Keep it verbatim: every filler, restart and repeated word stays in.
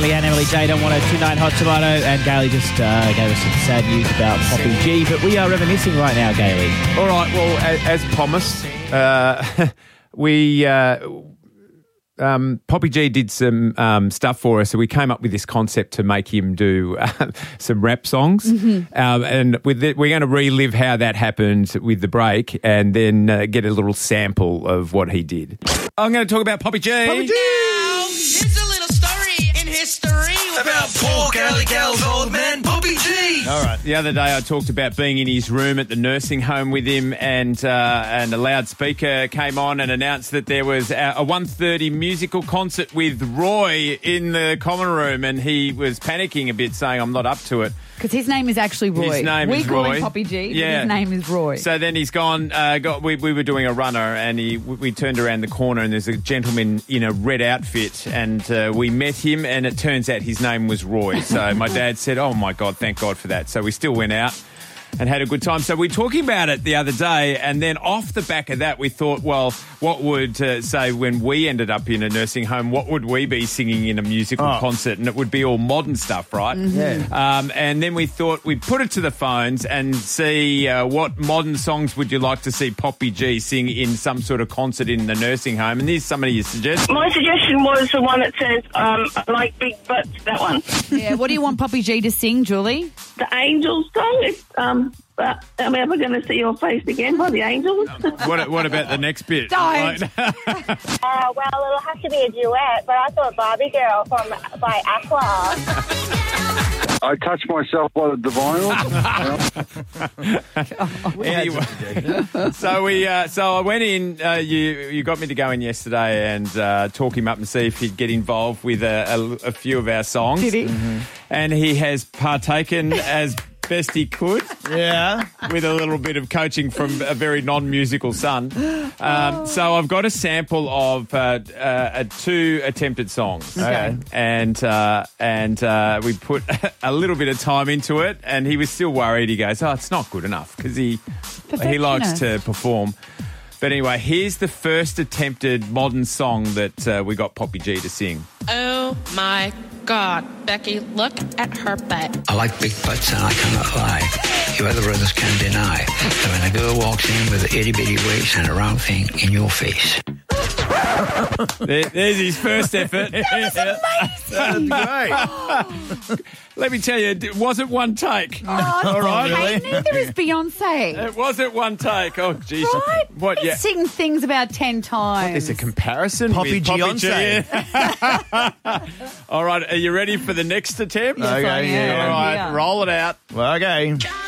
Gailey and Emily Jade on one oh two point nine Hot Tomato, and Gailey just uh, gave us some sad news about Poppy G, but we are reminiscing right now, Gailey. All right, well, as, as promised, uh, we... Uh, Um, Poppy G did some um, stuff for us, so we came up with this concept to make him do uh, some rap songs. Mm-hmm. Um, and with the, we're going to relive how that happened with the break and then uh, get a little sample of what he did. I'm going to talk about Poppy G. Poppy G! Now, here's a little story in history about poor Gailey Gal's old man, Poppy G. All right. The other day I talked about being in his room at the nursing home with him, and uh, and a loudspeaker came on and announced that there was a, a one thirty musical concert with Roy in the common room, and he was panicking a bit, saying, I'm not up to it. Because his name is actually Roy. His name we is call Roy. him Poppy G, yeah. but his name is Roy. So then he's gone, uh, got, we, we were doing a runner, and he we turned around the corner, and there's a gentleman in a red outfit, and uh, we met him, and it turns out his name was Roy. So my dad said, oh, my God, thank God for that. So we still went out and had a good time. So we were talking about it the other day, and then off the back of that, we thought, well, what would, uh, say, when we ended up in a nursing home, what would we be singing in a musical oh. concert? And it would be all modern stuff, right? Mm-hmm. Yeah. Um, and then we thought we'd put it to the phones and see uh, what modern songs would you like to see Poppy G sing in some sort of concert in the nursing home. And here's some of your suggestions. My suggestion was the one that says, um, I like big butts, that one. Yeah, what do you want Poppy G to sing, Julie? The Angels song, it's, um, uh, am I ever going to see your face again by the Angels? What, what about the next bit? Don't. Like- Uh, well, it'll have to be a duet, but I thought Barbie Girl from by Aqua. I touched myself by the divinal. Anyway, so we, uh, so I went in. Uh, you, you got me to go in yesterday and uh, talk him up and see if he'd get involved with a, a, a few of our songs. Did he? Mm-hmm. And he has partaken as best he could. Yeah. With a little bit of coaching from a very non-musical son. Um, so I've got a sample of uh, uh, two attempted songs. Okay. And uh, and uh, we put a little bit of time into it, and he was still worried. He goes, oh, it's not good enough, because he, he likes to perform. But anyway, here's the first attempted modern song that uh, we got Poppy G to sing. Oh, my God. Becky, look at her butt. I like big butts and I cannot lie. You other brothers can deny that when a girl walks in with an itty-bitty waist and a round thing in your face. There, there's his first effort. That was amazing. Great. Let me tell you, it wasn't one take. Oh, All right. hey, neither is Beyonce. It wasn't one take. Oh, jeez. Right? What? He's Yeah. singing things about ten times. There's a comparison Poppy with Poppy Beyonce. G. All right. Are you ready for the next attempt? Yes, I Okay, am. yeah. All right. Yeah. Roll it out. Well, okay.